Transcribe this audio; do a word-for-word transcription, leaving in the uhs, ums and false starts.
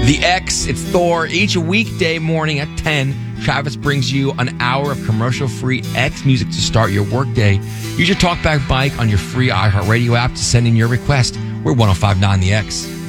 The X, it's Thor. Each weekday morning at ten, Travis brings you an hour of commercial-free X music to start your workday. Use your TalkBack bike on your free iHeartRadio app to send in your request. We're one oh five point nine The X.